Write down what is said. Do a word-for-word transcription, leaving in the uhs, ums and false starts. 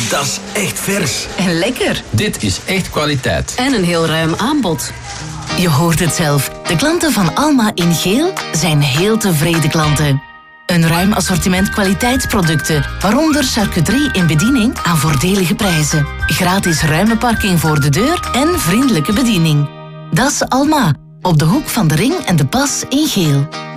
Dat is echt vers. En lekker. Dit is echt kwaliteit. En een heel ruim aanbod. Je hoort het zelf. De klanten van Alma in geel zijn heel tevreden klanten. Een ruim assortiment kwaliteitsproducten, waaronder charcuterie in bediening aan voordelige prijzen. Gratis ruime parking voor de deur en vriendelijke bediening. Dat is Alma, op de hoek van de Ring en de Pas in geel.